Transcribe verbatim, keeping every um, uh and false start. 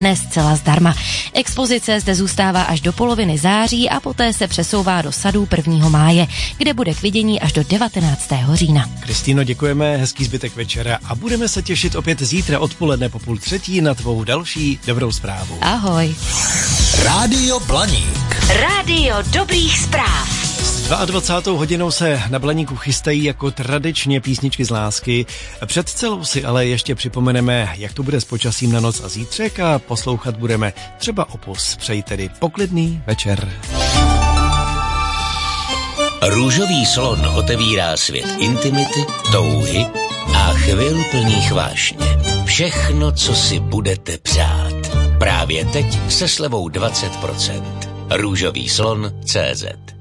ne zcela zdarma. Expozice zde zůstává až do poloviny září a poté se přesouvá do sadů prvního máje, kde bude k vidění až do devatenáctého října. Kristýno, děkujeme, hezký zbytek večera a budeme se těšit opět zítra odpoledne po půl třetí na tvou další dobrou zprávu. Ahoj. Rádio Blaník. Rádio dobrých zpráv. S dvacátou druhou hodinou se na Blaníku chystají jako tradičně písničky z lásky. Před celou si ale ještě připomeneme, jak to bude s počasím na noc a zítřek a poslouchat budeme třeba Opus. Přeji tedy poklidný večer. Růžový slon otevírá svět intimity, touhy a chvil plných vášně. Všechno, co si budete přát. Právě teď se slevou dvacet procent. Růžový slon tečka cé zet